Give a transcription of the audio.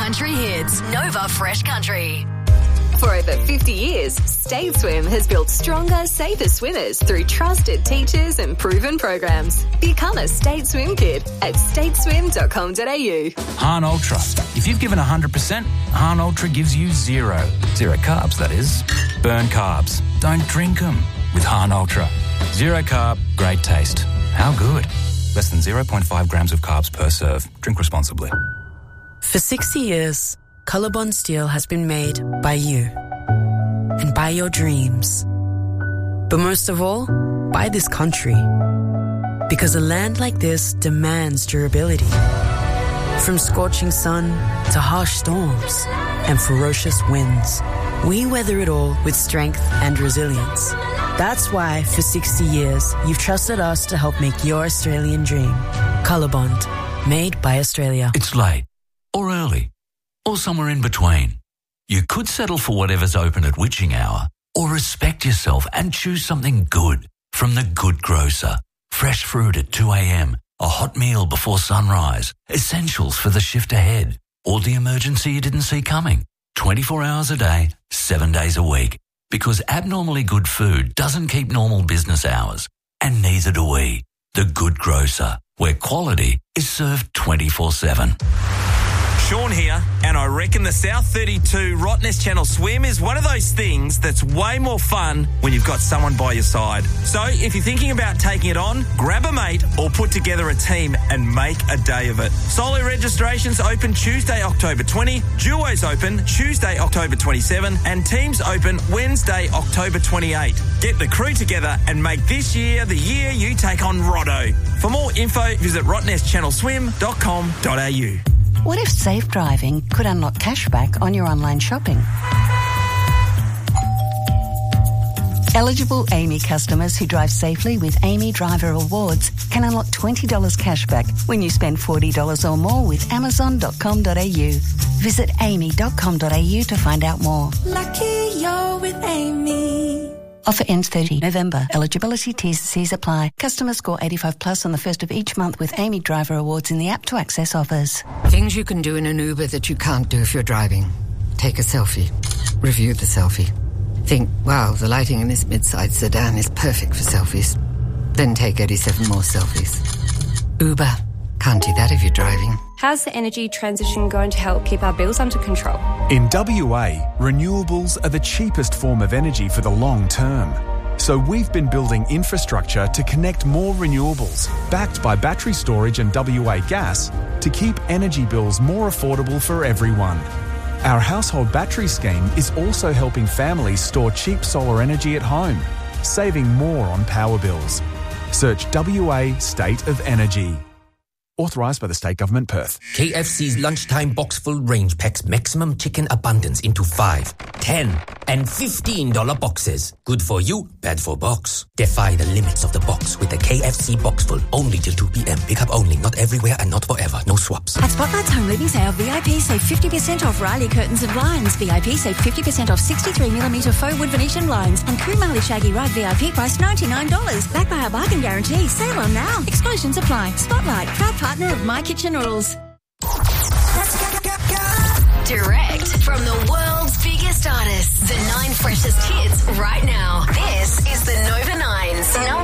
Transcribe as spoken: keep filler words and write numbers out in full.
country hits. Nova Fresh Country. For over fifty years, State Swim has built stronger, safer swimmers through trusted teachers and proven programs. Become a State Swim kid at state swim dot com dot a u. Hahn Ultra. If you've given one hundred percent, Hahn Ultra gives you zero. Zero carbs, that is. Burn carbs. Don't drink them with Hahn Ultra. Zero carb, great taste. How good? Less than zero point five grams of carbs per serve. Drink responsibly. For sixty years, Colorbond Steel has been made by you and by your dreams. But most of all, by this country. Because a land like this demands durability. From scorching sun to harsh storms and ferocious winds, we weather it all with strength and resilience. That's why, for sixty years, you've trusted us to help make your Australian dream. Colorbond, made by Australia. It's late, or early, or somewhere in between. You could settle for whatever's open at witching hour, or respect yourself and choose something good from The Good Grocer. Fresh fruit at two a.m, a hot meal before sunrise, essentials for the shift ahead, or the emergency you didn't see coming. twenty-four hours a day, seven days a week. Because abnormally good food doesn't keep normal business hours, and neither do we. The Good Grocer, where quality is served twenty-four seven. Sean here, and I reckon the South thirty-two Rottnest Channel Swim is one of those things that's way more fun when you've got someone by your side. So if you're thinking about taking it on, grab a mate or put together a team and make a day of it. Solo registrations open Tuesday, October twentieth, duos open Tuesday, October twenty-seventh, and teams open Wednesday, October twenty-eighth. Get the crew together and make this year the year you take on Rotto. For more info, visit rottnest channel swim dot com dot a u. What if safe driving could unlock cashback on your online shopping? Eligible Amy customers who drive safely with Amy Driver Awards can unlock twenty dollars cashback when you spend forty dollars or more with amazon dot com dot a u. Visit amy dot com dot a u to find out more. Lucky you're with Amy. Offer ends thirtieth November. Eligibility T's and C's apply. Customers score eighty-five plus on the first of each month with Amy Driver Awards in the app to access offers. Things you can do in an Uber that you can't do if you're driving. Take a selfie. Review the selfie. Think, wow, the lighting in this mid-size sedan is perfect for selfies. Then take eighty-seven more selfies. Uber. Can't do that if you're driving. How's the energy transition going to help keep our bills under control? In W A, renewables are the cheapest form of energy for the long term. So we've been building infrastructure to connect more renewables, backed by battery storage and W A Gas, to keep energy bills more affordable for everyone. Our household battery scheme is also helping families store cheap solar energy at home, saving more on power bills. Search W A State of Energy. Authorised by the State Government, Perth. K F C's lunchtime box full range packs maximum chicken abundance into five, ten and fifteen dollar boxes. Good for you, bad for box. Defy the limits of the box with the K F C box full only till two p.m. Pick up only, not everywhere and not forever. No swaps. At Spotlight's Home Living Sale, V I P save fifty percent off Riley curtains and blinds. V I P save fifty percent off sixty-three millimetre faux wood Venetian blinds. And Kumali Shaggy Rug V I P price ninety-nine dollars. Backed by our bargain guarantee. Sale on now. Exclusions apply. Spotlight, proud partner of My Kitchen Rules. Direct from the world's biggest artists, the nine freshest hits right now. This is the Nova Nine's number